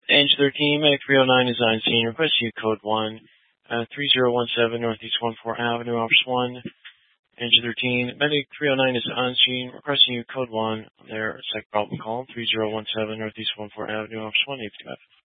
Angel 13, Medic 309 is on scene. Request you code 1, 3017 Northeast 14 Avenue, Office 1. Angel 13, Medic 309 is on scene. Requesting you code 1 on their second problem call, 3017 Northeast 14 Avenue, Office 1.